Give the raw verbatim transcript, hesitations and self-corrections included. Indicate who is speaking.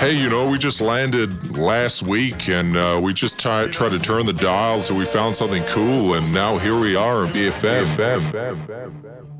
Speaker 1: Hey, you know, we just landed last week and uh, we just t- tried to turn the dial till we found something cool, and now here we are in B F M.